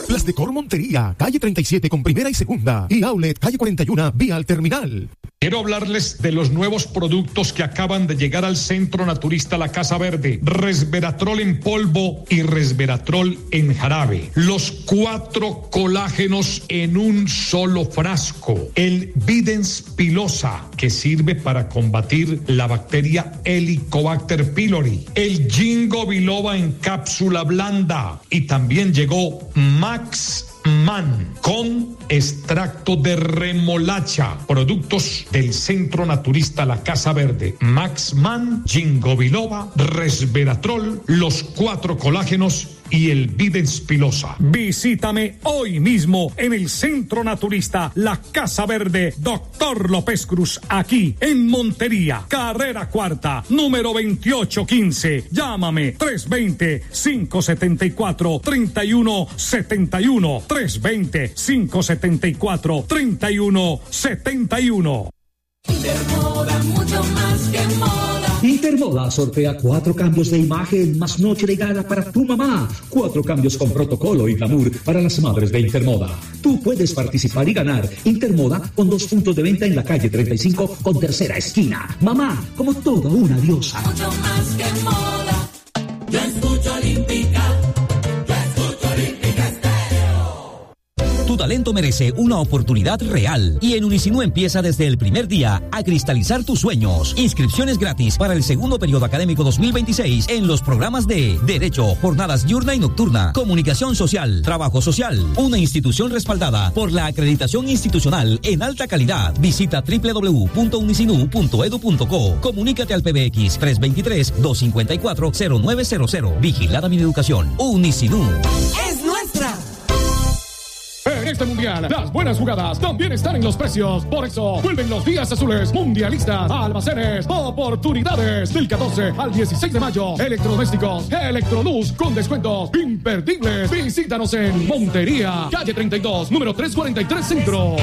Las Decor Montería, calle 37 con primera y segunda. Y Outlet, calle 41, vía al terminal. Quiero hablarles de los nuevos productos que acaban de llegar al Centro Naturista La Casa Verde. Resveratrol en polvo y resveratrol en jarabe. Los 4 colágenos en un solo frasco. El Videns pilosa, que sirve para combatir la bacteria Helicobacter pylori. El Ginkgo biloba en cápsula blanda. Y también llegó Max Man con extracto de remolacha, productos del Centro Naturista La Casa Verde. Max Man, Ginkgo biloba, resveratrol, los 4 colágenos y el Videns pilosa. Visítame hoy mismo en el Centro Naturista La Casa Verde, Dr. López Cruz, aquí en Montería, carrera cuarta, número 2815. Llámame 320-574-3171. 320-574-3171. Intermoda, mucho más que moda. Intermoda sortea 4 cambios de imagen más noche de gala para tu mamá. 4 cambios con protocolo y glamour para las madres de Intermoda. Tú puedes participar y ganar. Intermoda con 2 puntos de venta en la calle 35 con tercera esquina. Mamá, como toda una diosa. Mucho más que moda. Yo escucho Olímpica. Tu talento merece una oportunidad real y en Unisinú empieza desde el primer día a cristalizar tus sueños. Inscripciones gratis para el segundo periodo académico 2026 en los programas de Derecho, Jornadas diurna y nocturna, Comunicación Social, Trabajo Social. Una institución respaldada por la acreditación institucional en alta calidad. Visita www.unisinú.edu.co. Comunícate al PBX 323-254-0900. Vigilada Mineducación. Unisinú. Es nuestra. En este mundial, las buenas jugadas también están en los precios. Por eso, vuelven los días azules mundialistas. Almacenes, oportunidades. Del 14 al 16 de mayo. Electrodomésticos, Electroluz con descuentos imperdibles. Visítanos en Montería, calle 32, número 343 Centro.